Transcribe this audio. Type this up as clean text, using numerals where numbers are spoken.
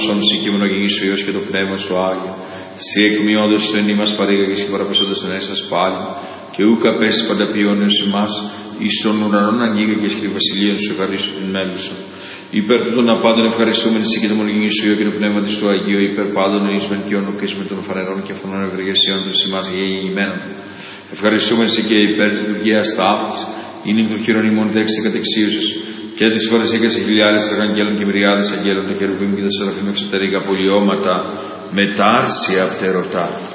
σών σοι και μονογενής ο Υιός και το Πνεύμα σου Άγιο. Σοι εκμειώντας το εν ημάς παρήγαγες και παραπέσοντας εν έσας πάλι, και ούκα πέσεις πανταποιών έως ημάς, εις των ουρανών ανοίγαγες και τη βασιλεία σου ευχαρίστου την μέλουσα. Υπέρ τούτων απάντων ευχαριστούμενοι σοι και το μονογενής σου Υιό και το Πνεύμα της του Αγίου, υπέρ πάντων εις μεν και ονοκές με των φανερών και αυτών ευεργεσιών των ημάς γεγενημένων. Ευχαριστούμενοι σοι και υπέρ της λειτουργίας ταύτης, είναι των χειρών ημών δέξη κατεξίωσης, και της φορεσίκας οι χιλιάδες αγγέλων και μυριάδες αγγέλων, τα κερουβίμ και τα σεραφείμ εξωτερικά πολιώματα, με τα άρσια πτερωτά.